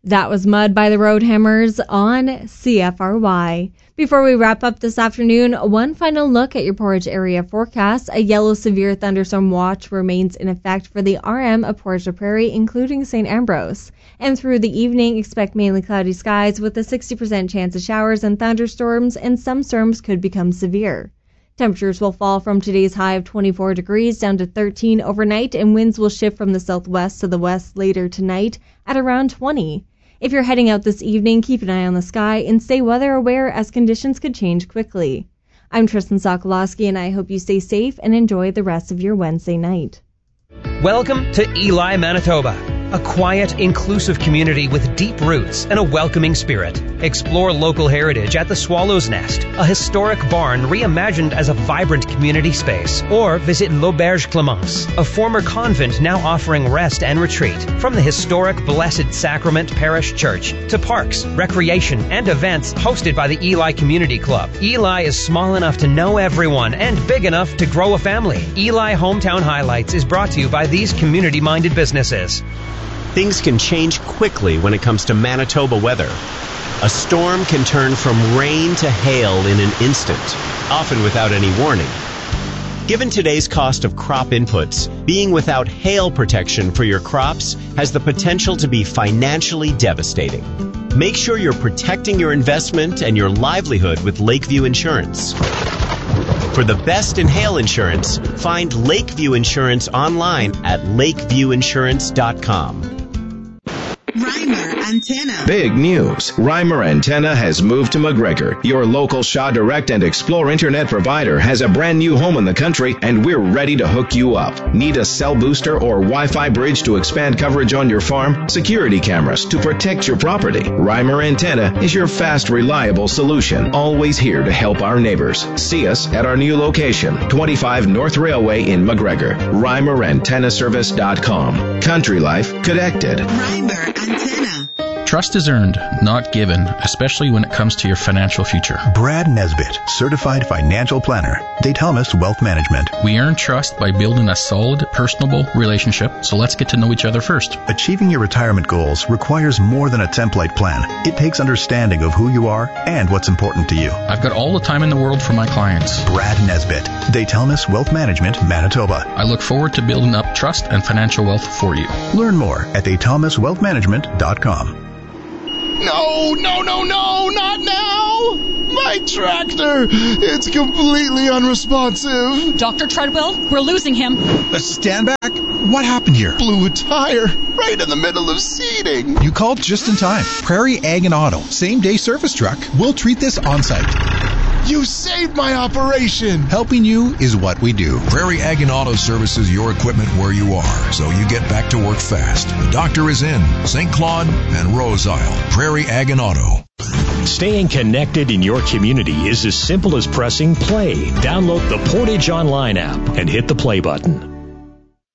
That was Mud by the Roadhammers on CFRY. Before we wrap up this afternoon, one final look at your Portage area forecast. A yellow severe thunderstorm watch remains in effect for the RM of Portage la Prairie, including St. Ambrose. And through the evening, expect mainly cloudy skies with a 60% chance of showers and thunderstorms, and some storms could become severe. Temperatures will fall from today's high of 24 degrees down to 13 overnight, and winds will shift from the southwest to the west later tonight at around 20. If you're heading out this evening, keep an eye on the sky and stay weather aware as conditions could change quickly. I'm Tristan Sokolowski, and I hope you stay safe and enjoy the rest of your Wednesday night. Welcome to Eli, Manitoba, a quiet, inclusive community with deep roots and a welcoming spirit. Explore local heritage at the Swallow's Nest, a historic barn reimagined as a vibrant community space. Or visit L'Auberge Clemence, a former convent now offering rest and retreat. From the historic Blessed Sacrament Parish Church to parks, recreation, and events hosted by the Eli Community Club. Eli is small enough to know everyone and big enough to grow a family. Eli Hometown Highlights is brought to you by these community-minded businesses. Things can change quickly when it comes to Manitoba weather. A storm can turn from rain to hail in an instant, often without any warning. Given today's cost of crop inputs, being without hail protection for your crops has the potential to be financially devastating. Make sure you're protecting your investment and your livelihood with Lakeview Insurance. For the best in hail insurance, find Lakeview Insurance online at lakeviewinsurance.com. Reimer Antenna. Big news. Reimer Antenna has moved to McGregor. Your local Shaw Direct and Explore internet provider has a brand new home in the country, and we're ready to hook you up. Need a cell booster or Wi-Fi bridge to expand coverage on your farm? Security cameras to protect your property? Reimer Antenna is your fast, reliable solution. Always here to help our neighbors. See us at our new location, 25 North Railway in McGregor. ReimerAntennaService.com. Country Life Connected. Reimer Antenna. Trust is earned, not given, especially when it comes to your financial future. Brad Nesbitt, Certified Financial Planner, Daythomas Wealth Management. We earn trust by building a solid, personable relationship, so let's get to know each other first. Achieving your retirement goals requires more than a template plan. It takes understanding of who you are and what's important to you. I've got all the time in the world for my clients. Brad Nesbitt, Daythomas Wealth Management, Manitoba. I look forward to building up trust and financial wealth for you. Learn more at daythomaswealthmanagement.com. No, not now! My tractor! It's completely unresponsive. Dr. Treadwell, we're losing him. Stand back. What happened here? Blew a tire right in the middle of seeding. You called just in time. Prairie Ag and Auto, same-day service truck. We'll treat this on-site. You saved my operation! Helping you is what we do. Prairie Ag and Auto services your equipment where you are, so you get back to work fast. The doctor is in St. Claude and Rose Isle. Prairie Ag and Auto. Staying connected in your community is as simple as pressing play. Download the Portage Online app and hit the play button.